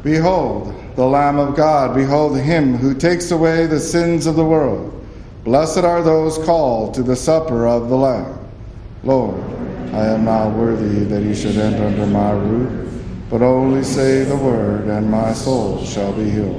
Behold, the Lamb of God. Behold him who takes away the sins of the world. Blessed are those called to the supper of the Lamb. Lord, I am not worthy that you should enter under my roof, but only say the word, and my soul shall be healed.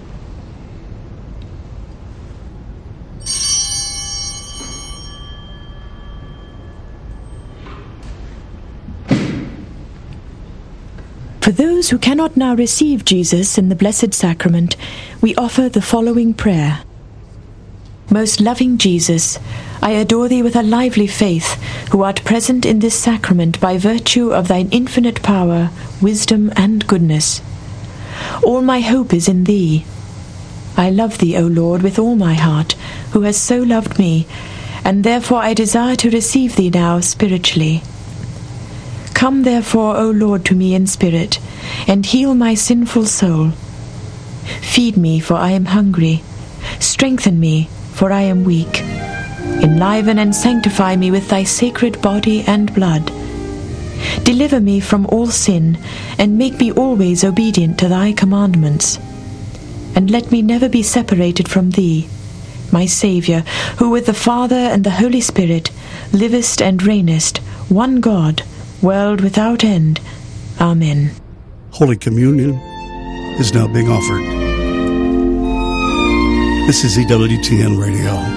For those who cannot now receive Jesus in the Blessed Sacrament, we offer the following prayer. Most loving Jesus, I adore thee with a lively faith, who art present in this sacrament by virtue of thine infinite power, wisdom, and goodness. All my hope is in thee. I love thee, O Lord, with all my heart, who hast so loved me, and therefore I desire to receive thee now spiritually. Come therefore, O Lord, to me in spirit, and heal my sinful soul. Feed me, for I am hungry. Strengthen me, for I am weak. Enliven and sanctify me with thy sacred body and blood. Deliver me from all sin, and make me always obedient to thy commandments. And let me never be separated from thee, my Saviour, who with the Father and the Holy Spirit livest and reignest, one God, world without end. Amen. Holy Communion is now being offered. This is EWTN Radio.